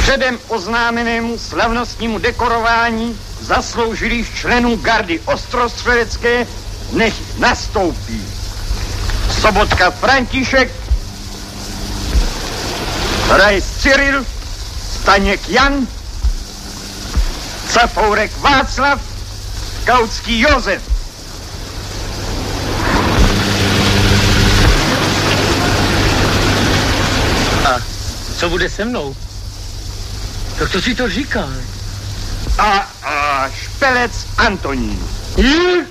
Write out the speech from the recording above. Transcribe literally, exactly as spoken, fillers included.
předem oznámenému slavnostnímu dekorování zasloužilých členů gardy ostrostřelecké nech nastoupí Sobotka František, Rais Cyril, Staněk Jan, Cafourek Václav, Kautský Josef. A co bude se mnou? Tak to si to říká. A, a špelec Antonín. Hm?